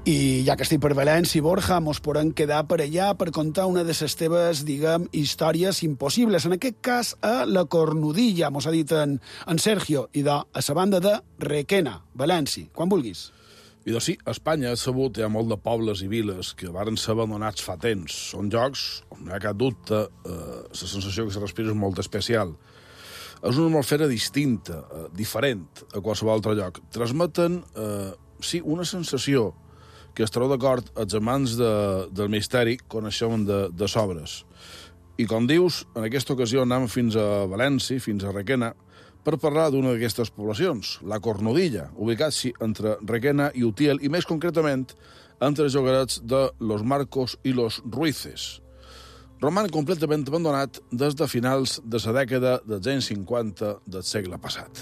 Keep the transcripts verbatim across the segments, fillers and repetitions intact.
I ja que estic per València, Borja, mos podem quedar per allà per contar una de les teves, diguem, històries impossibles. En aquest cas, a la Cornudilla, mos ha dit en, en Sergio, i de, a la banda de Requena, València. Quan vulguis. I doncs sí, a Espanya, sabut, hi ha molt de pobles i viles que varen ser abandonats fa temps. Són llocs on no hi ha cap dubte, eh, la sensació que se respira és molt especial. És una atmosfera distinta, eh, diferent a qualsevol altre lloc. Transmeten, eh, sí, una sensació que estareu d'acord, els amants de, del misteri coneixem de, de sobres. I com dius, en aquesta ocasió anem fins a València, fins a Requena, per parlar d'una d'aquestes poblacions, la Cornudilla, ubicat sí, entre Requena i Utiel, i més concretament entre els llogarets de Los Marcos i Los Ruices. Roman completament abandonat des de finals de la dècada dels anys cinquanta del segle passat.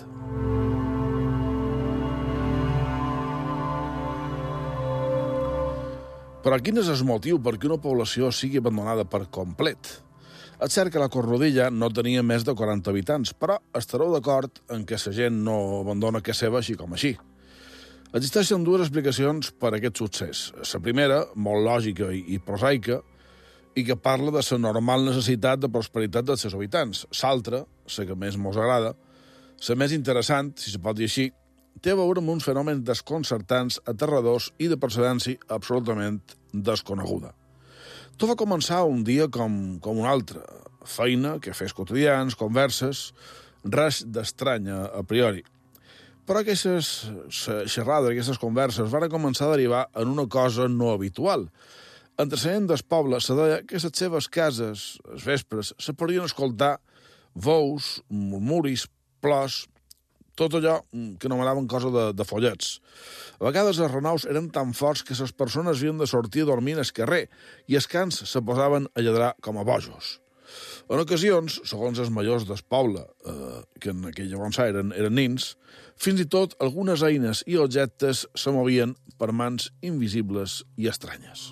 Però quin és el motiu perquè una població sigui abandonada per complet? És cert que la Cornudilla no tenia més de quaranta habitants, però estareu d'acord en que la gent no abandona casa seva així com així. Existeixen dues explicacions per a aquest succés. La primera, molt lògica i, i prosaica, i que parla de la normal necessitat de prosperitat dels seus habitants. L'altra, la que més mos agrada, la més interessant, si se pot dir així, té a veure amb uns fenòmens desconcertants, aterradors i de procedència absolutament desconeguda. Tot va començar un dia com, com un altre. Feina, cafès quotidians, converses, res d'estrany a, a priori. Però aquestes xerrades, aquestes converses, van començar a derivar en una cosa no habitual. Entre la gent del poble se deia que a les seves cases, als vespres, se podien escoltar veus, murmuris, plors, tot allò que anomenaven cosa de, de follets. A vegades els renaus eren tan forts que les persones havien de sortir a dormir al carrer i els cans se posaven a lladrar com a bojos. En ocasions, segons els majors del poble, eh, que en aquell llavors eren, eren nins, fins i tot algunes eines i objectes se movien per mans invisibles i estranyes.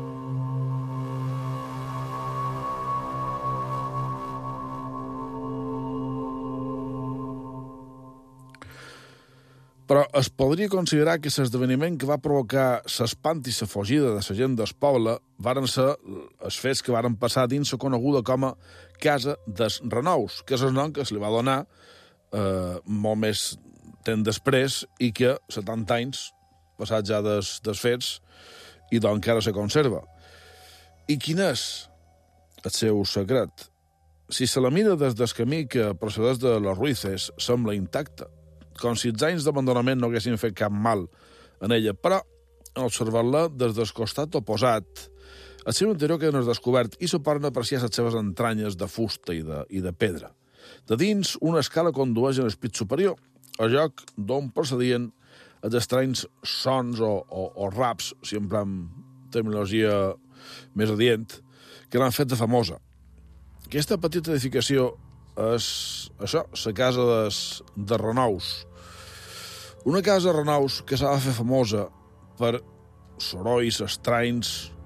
Però es podria considerar que l'esdeveniment que va provocar l'espant i la fugida de la gent del poble varen ser els fets que varen passar dins la coneguda com a Casa dels Renous, que és el nom que se li va donar eh, molt més temps després i que setanta anys passats ja dels, dels fets i doncs encara se conserva. I quin és el seu secret? Si se la mira des del camí que procedeix de Los Ruices, sembla intacta, com si els anys d'abandonament no haguessin fet cap mal en ella, però en observar-la des del costat oposat, el seu interior queda descobert i se poden apreciar les seves entranyes de fusta i de, i de pedra. De dins, una escala condueix al pis superior, al lloc d'on procedien els estranys sons o, o, o raps, sempre amb terminologia més adient, que l'han fet de famosa. Aquesta petita edificació és això, la casa des, de Renous. Una casa de Renous que s'ha de fer famosa per sorolls estranys,